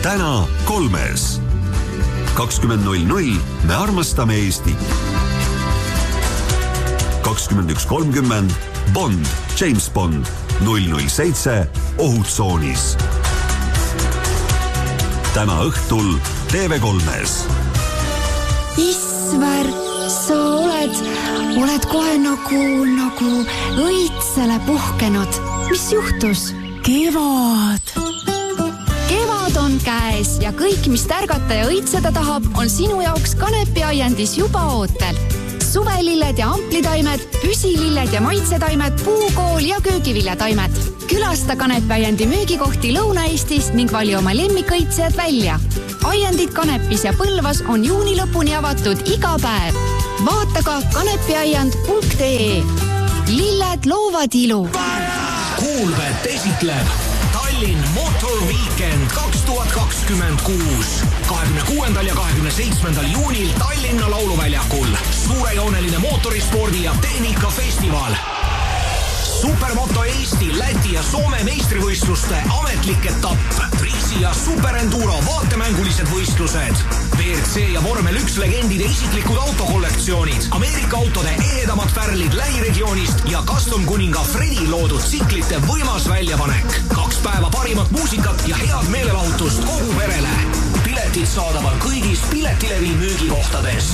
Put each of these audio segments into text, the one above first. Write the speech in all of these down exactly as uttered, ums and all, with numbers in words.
täna kolmes. kakskümmend null null me armastame Eestit. kakskümmend üks kolmkümmend Bond, James Bond, null null seitse Ohutsoonis. Täna õhtul T V kolmes. Isver, sa oled, oled kohe nagu, nagu õitsele puhkenud. Mis juhtus? Kevad. Kevad on käes ja kõik, mis tärgata ja õitseda tahab, on sinu jaoks Kanepiaiandis juba ootel. Suvelilled ja amplitaimed, püsililled ja maitsetaimed, puukool ja köögiviljataimed. Külasta Kanepiaiandi müügikohti Lõuna-Eestis ning vali oma lemmikõitsejad välja. Aiandid Kanepis ja Põlvas on juuni lõpuni avatud iga päev. Vaata ka kanepiaiand punkt ee. Lilled loovad ilu. Kuulvet esitleb Tallinn Motor Weekend kaks tuhat kakskümmend kuus. kahekümne kuuendal ja kahekümne seitsmendal juunil Tallinna lauluväljakul. Suurejooneline mootorispordi ja tehnikafestival. Supermoto Eesti, Läti ja Soome meistrivõistluste ametlik etapp. Triisi ja Superenduro vaatemängulised võistlused. V R C ja Vormel üks legendide isiklikud autokollektsioonid. Ameerika autode ehedamad färlid lähiregioonist ja custom kuninga Fredi loodud tsiklite võimas väljapanek. Kaks päeva parimat muusikat ja head meelelahutust kogu perele. Piletid saadaval kõigis Piletilevi müügikohtades.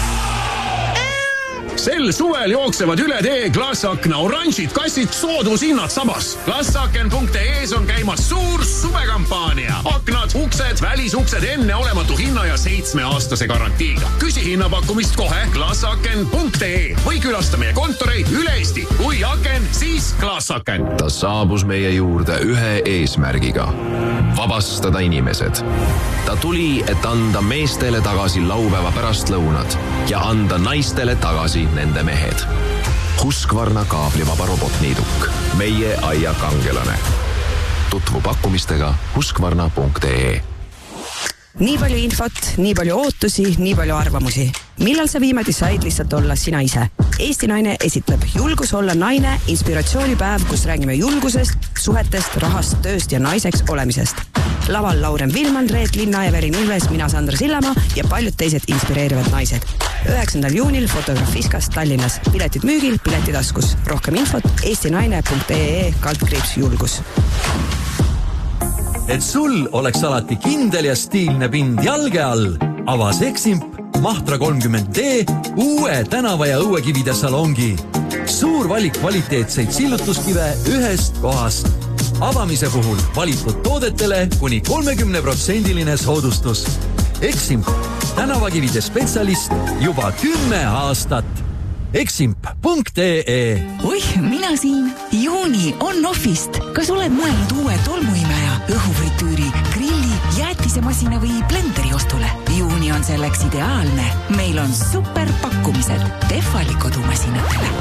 Sel suvel jooksevad üle tee Glassakna oranžid kassid soodushinnad sabas. Glassaken punkt ee on käimas suur suvekampaania. Aknad, uksed, välisuksed enne olematu hinna ja seitsme aastase garantiiga. Küsi hinnapakkumist kohe Glassaken punkt ee või külasta meie kontoreid üle Eesti. Kui aken, siis Glassaken. Ta saabus meie juurde ühe eesmärgiga. Vabastada inimesed. Ta tuli, et anda meestele tagasi laupäeva pärastlõunad ja anda naistele tagasi nende mehed. Husqvarna kaablivaba robotniiduk. Meie aia kangelane. Tutvu pakkumistega husqvarna punkt ee. Nii palju infot, nii palju ootusi, nii palju arvamusi. Millal sa viimati said lihtsalt olla sina ise? Eesti Naine esitleb Julgus olla naine, inspiratsioonipäev, kus räägime julgusest, suhetest, rahast, tööst ja naiseks olemisest. Laval Lauren Vilman, Reet Linna ja Verin Ilves, mina Sandra Sillamaa ja paljud teised inspireerivad naised. üheksandal juunil Fotografiskas Tallinnas. Piletid müügil, piletitaskus. Rohkem infot eesti naine punkt ee kaldkriips julgus. Et sul oleks alati kindel ja stiilne pind jalge all, avas Eximp Mahtra kolmkümmend D uue tänava- ja õuekivide salongi. Suur valik kvaliteetseid sillutuskive ühest kohast. Avamise puhul valitud toodetele kuni kolmekümne protsendiline soodustus. Eximp, tänavakivide spetsialist juba kümme aastat. Eximp punkt ee. Oih, mina siin. Juuni on Offist. Kas oled mõelnud uue tolmuimeja, õhufritüüri, grilli, jäätisemasina või blenderi ostule? Juuni on selleks ideaalne. Meil on super pakkumised Tehvali kodumasinatele.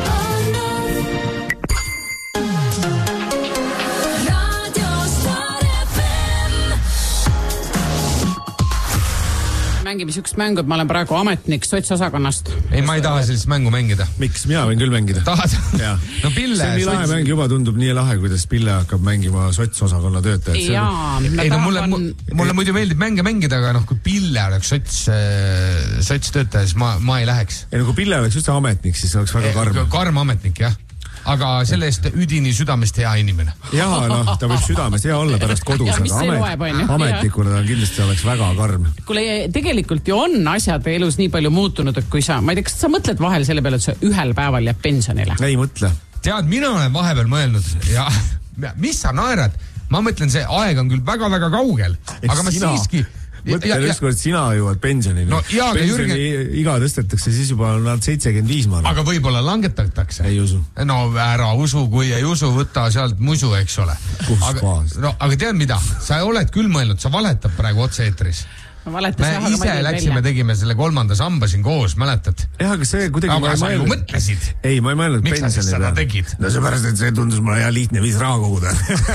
Mängime sükst mängu, et ma olen praegu ametnik sotsosakonnast. Ei, ma ei taha sellist mängu mängida. Miks? Mina võin küll mängida. Tahad? No Pille. See on nii lahe sots... mäng, juba tundub nii lahe, kuidas Pille hakkab mängima sotsosakonna töötajad. Jaa. On... Ei, no mulle, mulle muidu meeldib mänge mängida, aga noh, kui Pille oleks sots, sots töötaja, siis ma, ma ei läheks. Ei, no kui Pille oleks just ametnik, siis oleks väga karm. Karm ametnik, jah. Aga selle eest üdini südamest hea inimene. Jaa, noh, ta võib südamest hea olla pärast kodus, ja, aga amet, loeb, ametnikuna ta kindlasti oleks väga karm. Kuule, tegelikult ju on asjad elus nii palju muutunud, et kui sa, ma ei tea, kas sa mõtled vahel selle peale, et sa ühel päeval jääb pensionile? Ei mõtle. Tead, mina olen vahepeal mõelnud ja mis sa naerad? Ma mõtlen, see aeg on küll väga-väga kaugel, Eks aga ma sina... siiski... Mõtlen ükskord, et sina jõuad pensionini. No, jaa, pensioni Jürgen... iga tõstetakse, siis juba on nad seitsekümmend viis maana. Aga võib-olla langetatakse. Ei usu. No ära usu, kui ei usu, võta sealt musu, eks ole. Aga, no, aga tead mida? Sa oled küll mõelnud, sa valetad praegu otse-eetris. Me jah, ise läksime, välja. Tegime selle kolmanda samba siin koos, mäletad? Jah, aga see kuidagi... Aga sa ju mõtlesid. Ei, ma ei mõelnud Miks pensionile. Miks sa seda tegid? No see pärast, et see tundus mulle hea lihtne viis raha koguda.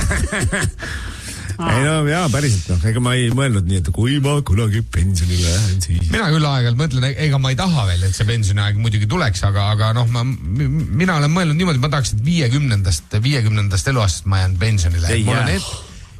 Aa. Ei no jaa, päriselt noh, ega ma ei mõelnud nii, et kui ma kunagi pensionile lähen siis. Mina küll aeg-ajalt mõtlen, ega ma ei taha veel, et see pensioniaeg muidugi tuleks, aga, aga noh, ma, mina olen mõelnud niimoodi, et ma tahaks, et viiekümnendast, viiekümnendast eluaastast ma jään pensionile. Ei jää. Et,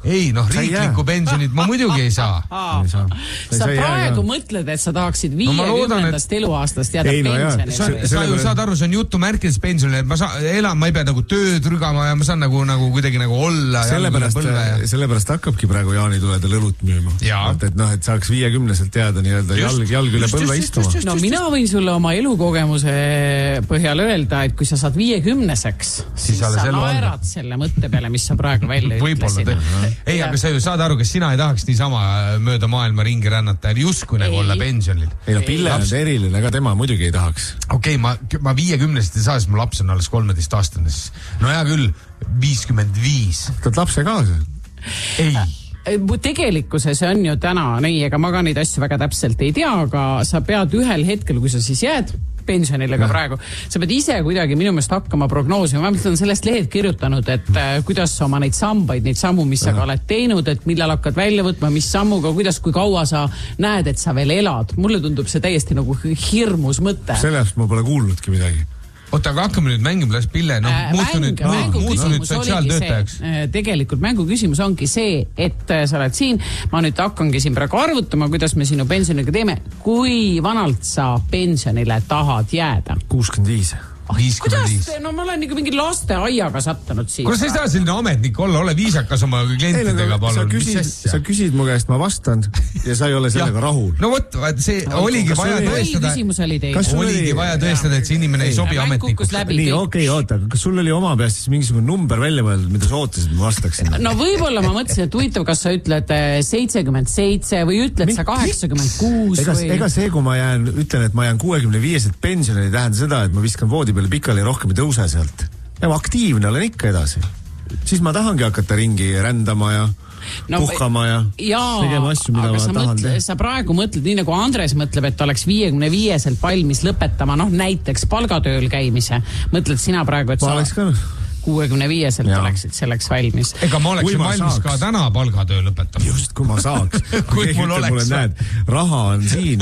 ei noh, riiklikku pensionit ma muidugi ei saa. Sa praegu mõtled, et sa tahaksid viiekümnendast eluaastast jääda pensionile. Sa ju saad aru, see on jutu märkides pensionile, et ma elan, ma ei pea nagu tööd rügama ja ma saan nagu, nagu kuidagi nagu olla. Sellepärast, sellepärast hakkabki praegu Jaani tuleda lõlut müüma. Et, et noh, et saaks viiekümneselt jääda nii-öelda jalg, jalg üle põlve istuma. Just, just, no mina võin sulle oma elukogemuse põhjal öelda, et kui sa saad viiekümneseks, siis, siis sa naerad selle mõtte peale, mis sa praegu välja ütlesid. Ei, aga sa ju saad aru, kas sina ei tahaks niisama mööda maailma ringi rännata ja justkui nagu olla pensionil. Ei no Pille on eriline, aga tema muidugi ei tahaks. Okei, ma, ma viiekümnesest ei saa, siis mu laps on alles kolmeteist aastane. No hea küll, viiskümmend viis. Tahad lapse kaasa? Ei. Tegelikkuses on ju täna nii, ega ma ka neid asju väga täpselt ei tea, aga sa pead ühel hetkel, kui sa siis jääd pensionile ka praegu, sa pead ise kuidagi minu meelest hakkama prognoosima, vähemalt on sellest lehed kirjutanud, et äh, kuidas sa oma neid sambaid, neid sammu, mis sa ka oled teinud, et millal hakkad välja võtma, mis sammuga, kuidas, kui kaua sa näed, et sa veel elad. Mulle tundub see täiesti nagu hirmus mõte. Sellest ma pole kuulnudki midagi. Oota, aga hakkame nüüd mängima las Pille, noh, äh, muutu nüüd, muutu nüüd sotsiaaltöötajaks. Tegelikult mängu küsimus ongi see, et sa oled siin, ma nüüd hakkangi siin praegu arvutama, kuidas me sinu pensioniga teeme. Kui vanalt sa pensionile tahad jääda? kuuskümmend viis. viiskümmend viis. Kuidas? No ma olen ikka mingi laste aiaga sattunud siin. Kuidas sa ei saa selline ametnik olla, ole viisakas oma klientidega, palun. Sa küsid, sa küsid mu käest, ma vastan ja sa ei ole sellega rahul. No võt, see no, oligi vaja tõestada. Oligi vaja tõestada, et see inimene ei sobi ametnikuks. Nii, okei, oota, kas sul oli oma peast siis mingisugune number välja mõeldud, mida sa ootasid, ma vastaksin? No võib-olla ma mõtlesin, et huvitav, kas sa ütled seitsekümmend seitse või ütled sa kaheksakümmend kuus ega, või... Ega see, kui ma jään, ütlen, et ma jään kuuekümne viieselt pensionile, ei tähenda seda, et ma viskan voodi peale pikali ja rohkem ei tõuse sealt. Ja ma aktiivne olen ikka edasi. Siis ma tahangi hakata ringi rändama ja no, puhkama ja, ja tegema asju, mida ma tahan mõtle, teha. Sa praegu mõtled nii nagu Andres mõtleb, et oleks viiekümne viieselt valmis lõpetama, noh näiteks palgatööl käimise. Mõtled sina praegu, et ma sa ka... kuuekümne viieselt ja. Oleksid selleks valmis. Ega ma oleksin ma valmis saaks. Ka täna palgatöö lõpetama. Just, kui ma saaks. kui mul oleks. Näed, raha on siin.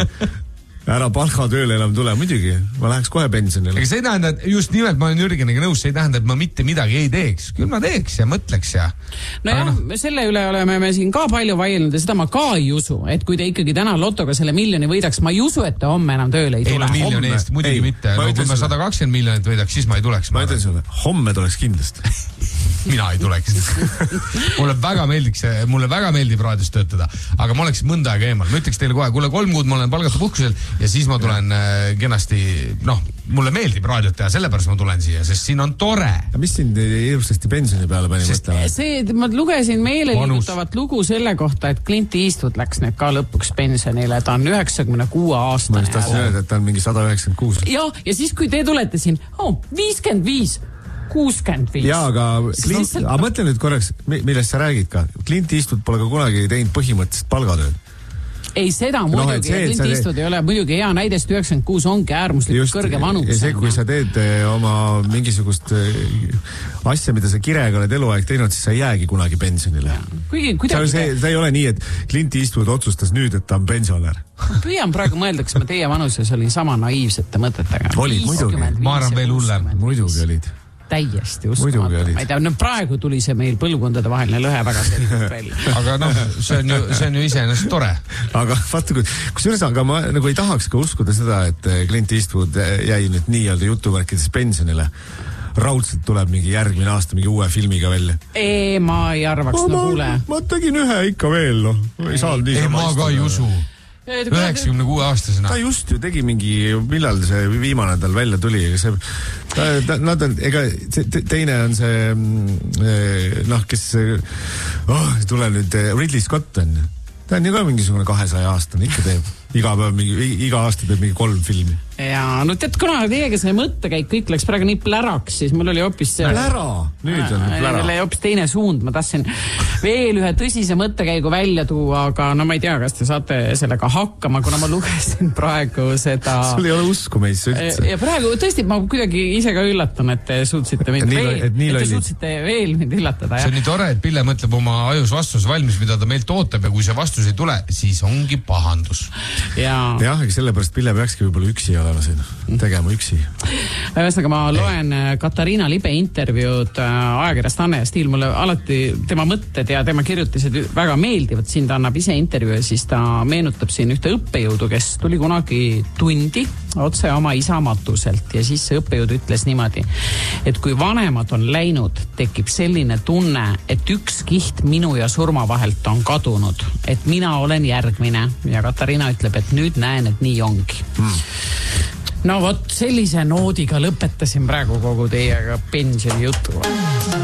Ära palgatööle enam tule, muidugi. Ma läheks kohe pensionile. Ega see ei tähenda, et just nimelt ma olen Jürgeniga nõus, see ei tähenda, et ma mitte midagi ei teeks. Küll ma teeks ja mõtleks ja... No jah, no. Selle üle oleme me siin ka palju vaielnud ja seda ma ka ei usu, et kui te ikkagi täna lotoga selle miljoni võidaks, ma ei usu, et te homme enam tööle ei tule. Ei no miljoni eest, muidugi ei, mitte. No, kui ma sada kakskümmend miljonit võidaks, siis ma ei tuleks. Ma ütlen sulle, homme tuleks kindlasti. Mina ei tuleks. mulle väga meeldiks, mulle väga meeldib raadios töötada, aga ma oleks mõnda aega eemal. Ma ütleks teile kohe, kuule kolm kuud ma olen palgata puhkusel ja siis ma tulen äh, kenasti, noh, mulle meeldib raadiot teha, sellepärast ma tulen siia, sest siin on tore. Ja mis sind ilusasti pensioni peale pani mõtlema? See, ma lugesin meeleliigutavat lugu selle kohta, et Clint Eastwood läks nüüd ka lõpuks pensionile, ta on üheksakümne kuue aastane. Ma just tahtsin öelda, et ta on mingi sada üheksakümmend kuus. Ja, ja siis kui te tulete siin, oh, viiskümmend viis kuuskümmend viis. Jaa, aga, Clint, aga mõtle nüüd korraks, millest sa räägid ka. Clint Eastwood pole ka kunagi teinud põhimõtteliselt palgatööd. Ei, seda muidugi, no, see, Clint Eastwood ei ole muidugi hea näidest üheksakümmend kuus ongi äärmuslikult kõrge vanus. Ja see, kui sa teed oma mingisugust asja, mida sa kirega oled eluaeg teinud, siis sa ei jäägi kunagi pensionile. Kuigi, kuidagi... See, see ei ole nii, et Clint Eastwood otsustas nüüd, et ta on pensionär. Püüan praegu mõelda, kas ma teie vanuses olin sama naiivsete mõtetega. Olid, muidugi. Ma arvan veel hullem. Muidugi olid. Täiesti uskumata. Ma ei tea, no praegu tuli see meil põlvkondade vaheline lõhe väga selgelt välja. aga noh, see on ju, see on ju iseenesest tore. Aga vaata, kus üles, aga ma nagu ei tahaks ka uskuda seda, et Clint Eastwood jäi nüüd nii-öelda jutuvärkides pensionile. Raudselt tuleb mingi järgmine aasta mingi uue filmiga välja. Ei, ma ei arvaks, no kuule. Ma tegin ühe ikka veel, noh. Ei, ei, ei ma ka ei usu. üheksakümne kuue aastasena. Ta just ju tegi mingi, millal see viimane tal välja tuli, ega see, ta, ta, nad on, ega teine on see, noh, kes, oh, tuleb nüüd Ridley Scott on, ta on ju ka mingisugune kahesaja aastane, ikka teeb, iga päev mingi, iga aasta teeb mingi kolm filmi. Ja, no tead, kuna teiega see mõttekäik kõik läks praegu nii pläraks, siis mul oli hoopis see... Plära! Nüüd on plära. Oli hoopis teine suund, ma tahtsin veel ühe tõsise mõttekäigu välja tuua, aga no ma ei tea, kas te saate sellega hakkama, kuna ma lugesin praegu seda... Sul ei ole usku meisse üldse. Ja praegu tõesti, ma kuidagi ise ka üllatan, et te suutsite mind veel, et te suutsite veel mind üllatada. See on nii tore, et Pille mõtleb oma ajus vastus valmis, mida ta meilt ootab ja kui see vastus ei tule, siis ongi pahandus. Ja... jah, aga sellepärast Pille peakski võib-olla üksi olema. olema siin, tegema üksi. Ühesõnaga ma loen Katariina Libe intervjuud ajakirjast Anne ja Stiil, mulle alati tema mõtted ja tema kirjutised väga meeldivad, siin ta annab ise intervjuu ja siis ta meenutab siin ühte õppejõudu, kes tuli kunagi tundi otse oma isa matuselt ja siis see õppejõud ütles niimoodi, et kui vanemad on läinud, tekib selline tunne, et üks kiht minu ja surma vahelt on kadunud, et mina olen järgmine ja Katariina ütleb, et nüüd näen, et nii ongi. Hmm. No vot, sellise noodiga lõpetasin praegu kogu teiega pensioni jutu.